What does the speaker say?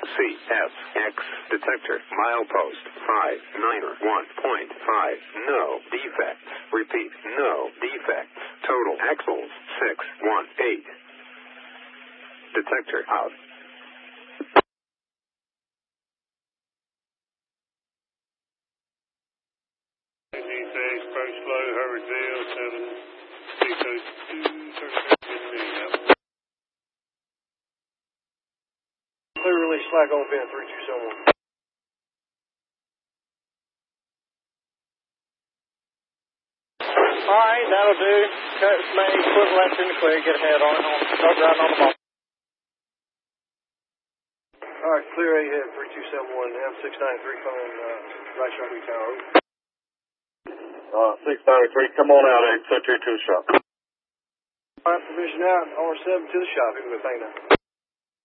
CFX detector milepost 591.5. No defects. Repeat, no defects. Total axles 618. Detector out. Approach flow, Harrisdale 7, clear release slack on pin 3271. Alright, that'll do. Cut main, put left in the clear, get ahead on it. Start riding on the ball. Alright, clear ahead 3271, M693 phone, right shot tower. 693, come on out, 822 to the shop. Alright, permission out, R7 to the shop, if you would think that.